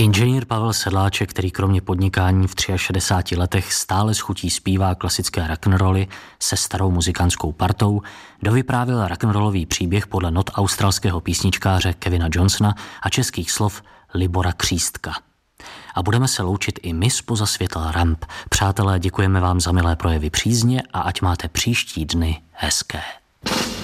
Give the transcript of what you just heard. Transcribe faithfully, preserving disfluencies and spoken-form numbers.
Inženýr Pavel Sedláček, který kromě podnikání v šedesáti třech letech stále s chutí zpívá klasické rock'n'rolly se starou muzikantskou partou, dovyprávěl rock'n'rollový příběh podle not australského písničkáře Kevina Johnsona a českých slov Libora Křístka. A budeme se loučit i my spoza světla ramp. Přátelé, děkujeme vám za milé projevy přízně a ať máte příští dny hezké.